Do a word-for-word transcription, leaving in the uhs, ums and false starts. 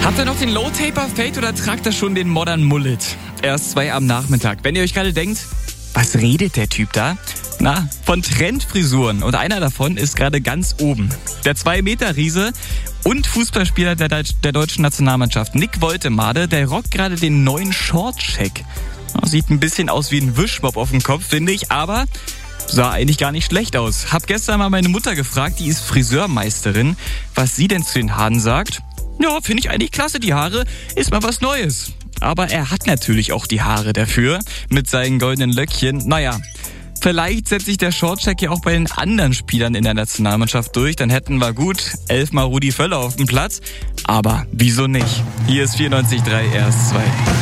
Habt ihr noch den Low-Taper-Fade oder tragt ihr schon den Modern Mullet? Erst zwei am Nachmittag. Wenn ihr euch gerade denkt, was redet der Typ da? Na, von Trendfrisuren. Und einer davon ist gerade ganz oben. Der zwei Meter Riese und Fußballspieler der, Deut- der deutschen Nationalmannschaft, Nick Woltemade, der rockt gerade den neuen Short-Check. Sieht ein bisschen aus wie ein Wischmopp auf dem Kopf, finde ich, aber sah eigentlich gar nicht schlecht aus. Hab gestern mal meine Mutter gefragt, die ist Friseurmeisterin, was sie denn zu den Haaren sagt. Ja, finde ich eigentlich klasse, die Haare, ist mal was Neues. Aber er hat natürlich auch die Haare dafür, mit seinen goldenen Löckchen. Naja, vielleicht setzt sich der Shortcheck ja auch bei den anderen Spielern in der Nationalmannschaft durch. Dann hätten wir gut elfmal Rudi Völler auf dem Platz. Aber wieso nicht? Hier ist vierundneunzig Komma drei R S zwei.